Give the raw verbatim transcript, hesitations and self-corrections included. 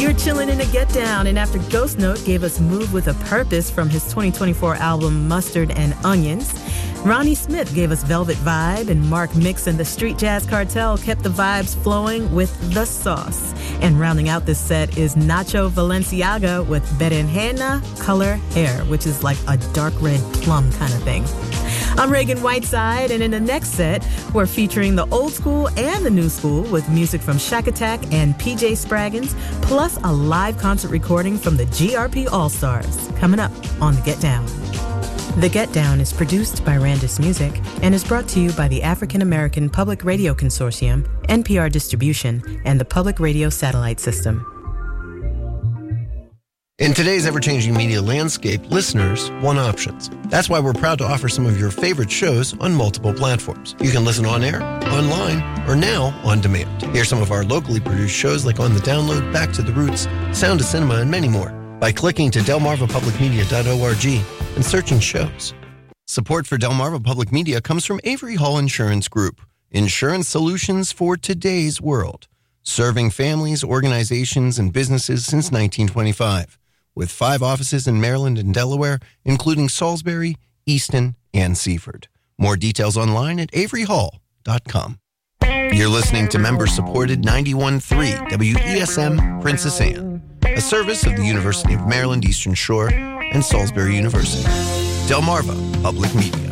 You're chilling in a Get Down, and after Ghost Note gave us Move with a Purpose from his twenty twenty-four album Mustard and Onions, Ronnie Smith gave us Velvet Vibe, and Mark Mix and the Street Jazz Cartel kept the vibes flowing with The Sauce. And rounding out this set is Nacho Valenciaga with Berenjena Color Hair, which is like a dark red plum kind of thing. I'm Reagan Whiteside, and in the next set, we're featuring the old school and the new school with music from Shack Attack and P J Spraggins, plus a live concert recording from the G R P All-Stars, coming up on The Get Down. The Get Down is produced by Randus Music and is brought to you by the African American Public Radio Consortium, N P R Distribution, and the Public Radio Satellite System. In today's ever-changing media landscape, listeners want options. That's why we're proud to offer some of your favorite shows on multiple platforms. You can listen on air, online, or now on demand. Hear some of our locally produced shows like On the Download, Back to the Roots, Sound of Cinema, and many more by clicking to delmarva public media dot org and searching shows. Support for Delmarva Public Media comes from Avery Hall Insurance Group, insurance solutions for today's world, serving families, organizations, and businesses since nineteen twenty-five. With five offices in Maryland and Delaware, including Salisbury, Easton, and Seaford. More details online at avery hall dot com. You're listening to member-supported ninety-one point three W E S M Princess Anne, a service of the University of Maryland Eastern Shore and Salisbury University. Delmarva Public Media.